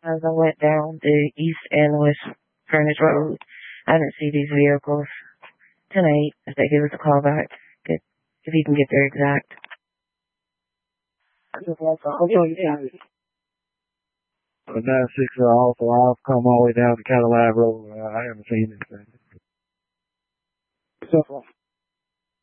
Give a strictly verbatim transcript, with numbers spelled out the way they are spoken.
As I went down the East and West Furnace Road, I didn't see these vehicles. Tonight, if they give us a call back, get, if you can get their exact. The nine six are also, I've come all the way down to Cadillac Road. Uh, I haven't seen anything. So